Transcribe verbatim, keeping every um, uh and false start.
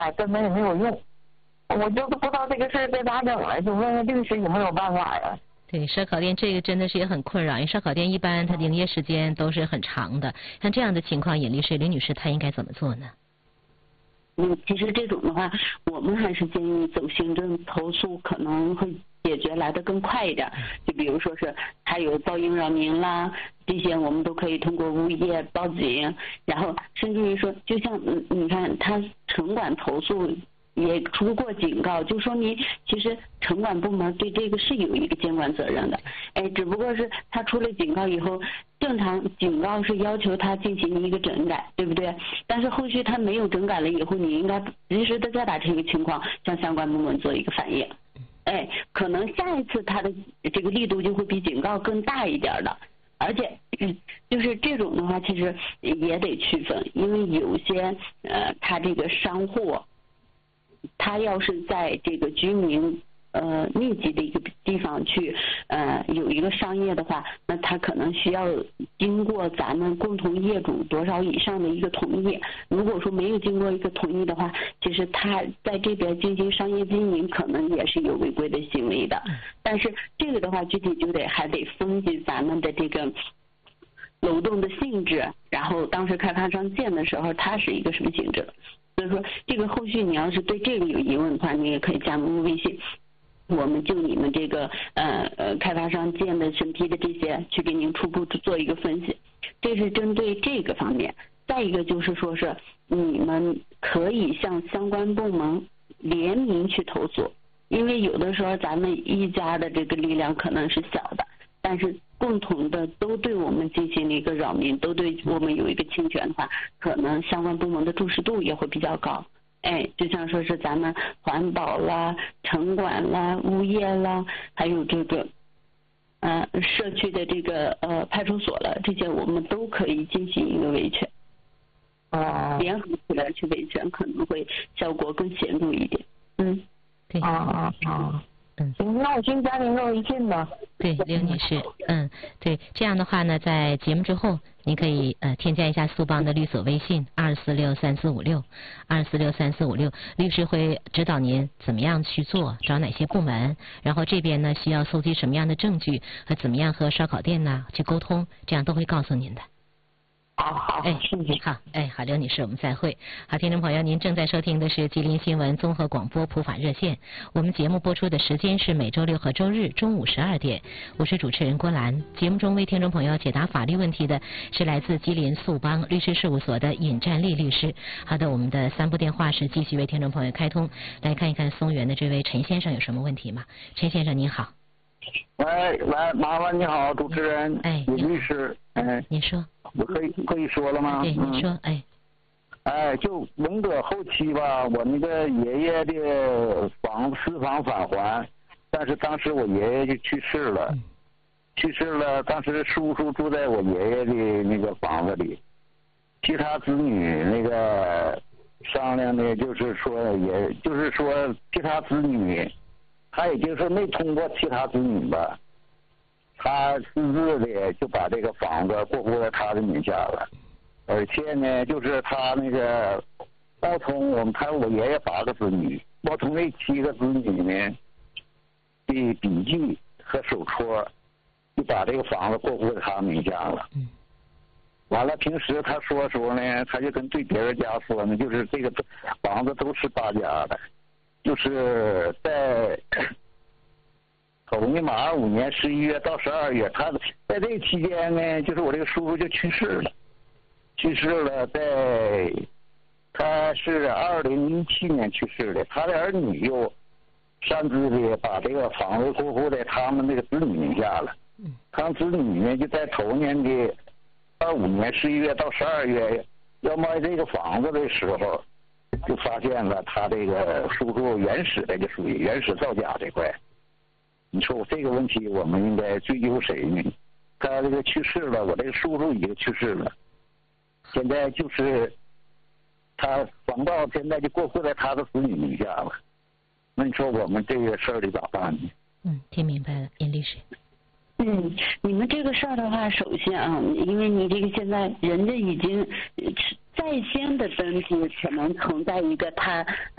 哎，根本也没有用。我就是不知道这个事儿该咋整了，就问问律师有没有办法呀？ 对，烧烤店这个真的是也很困扰，因为烧烤店一般它的营业时间都是很长的，像这样的情况，尹律师、林女士，她应该怎么做呢？ 嗯，其实这种的话，我们还是建议走行政投诉，可能会解决来得更快一点。就比如说是还有噪音扰民啦，这些我们都可以通过物业报警，然后甚至于说，就像嗯，你看他城管投诉也出过警告，就说明其实城管部门对这个是有一个监管责任的。哎，只不过是他出了警告以后，正常警告是要求他进行一个整改，对不对？但是后续他没有整改了以后，你应该及时的再把这个情况向相关部门做一个反映。哎，可能下一次他的这个力度就会比警告更大一点的。而且，嗯，就是这种的话，其实也得区分，因为有些呃，他这个商户，他要是在这个居民呃密集的一个地方去呃有一个商业的话，那他可能需要经过咱们共同业主多少以上的一个同意。如果说没有经过一个同意的话，其实他在这边进行商业经营可能也是有违规的行为的。但是这个的话，具体就得还得分析咱们的这个楼栋的性质，然后当时开发商建的时候，它是一个什么性质。所以说，这个后续你要是对这个有疑问的话，你也可以加我们微信，我们就你们这个呃呃开发商建的审批的这些，去给您初步做一个分析。这是针对这个方面。再一个就是说是你们可以向相关部门联名去投诉，因为有的时候咱们一家的这个力量可能是小的，但是共同的都对我们进行了一个扰民，都对我们有一个侵权的话，可能相关部门的重视度也会比较高。哎，就像说是咱们环保啦、城管啦、物业啦，还有这个呃社区的这个呃派出所了，这些我们都可以进行一个维权。 哦， 联合起来去维权，可能会效果更显著一点。嗯， 对。 啊啊啊。 嗯， 行，那我先加您个微信吧。 对，刘女士，嗯，对，这样的话呢，在节目之后，您可以呃添加一下苏邦的律所微信二四六三四五六二四六三四五六，律师会指导您怎么样去做，找哪些部门，然后这边呢需要搜集什么样的证据和怎么样和烧烤店呢去沟通，这样都会告诉您的。 好好， 哎， 谢谢。 好，哎，好，刘女士，我们再会。好，听众朋友，您正在收听的是吉林新闻综合广播普法热线。我们节目播出的时间是每周六和周日中午十二点。我是主持人郭兰。节目中为听众朋友解答法律问题的是来自吉林速邦律师事务所的尹占利律师。好的，我们的三部电话是继续为听众朋友开通，来看一看松原的这位陈先生有什么问题吗？陈先生您好。 喂喂，麻烦你好，主持人， 哎， 尹律师，哎， 您说， 我可以可以说了吗？ 对，您说， 嗯、 哎， 哎，就文革后期吧，我那个爷爷的房私房返还，但是当时我爷爷就去世了， 嗯、 去世了，当时叔叔住在我爷爷的那个房子里，其他子女那个商量的，就是说，也就是说其他子女。他也就是没通过其他子女吧，他私自的就把这个房子过户在他的名下了，而且呢，就是他那个包从我们他我爷爷八个子女，包从那七个子女呢的笔记和手戳，就把这个房子过户在他名下了。完了，平时他说时候呢，他就跟对别人家说呢，就是这个房子都是他家的。就是在头尼玛二五年十一月到十二月，他在这期间呢，就是我这个叔叔就去世了，去世了，在他是二零一七年去世的，他的儿女又擅自的把这个房子过户在他们那个子女名下了，他们子女呢就在头年的二五年十一月到十二月要卖这个房子的时候。就发现了他这个叔叔原始的，就属于原始造假这块。你说我这个问题，我们应该追究谁呢？他这个去世了，我这个叔叔已经去世了，现在就是他房照现在就过户在他的子女名下了。那你说我们这个事儿得咋办呢？ 嗯，听明白了，尹律师。 嗯，你们这个事儿的话，首先啊，因为你这个现在人家已经在先的登记，可能存在一个他。